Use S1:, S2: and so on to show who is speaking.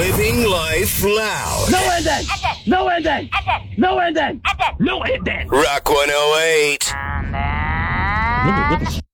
S1: Living life loud.
S2: No ending! No ending! No ending! No ending!
S1: Rock 108.
S3: What the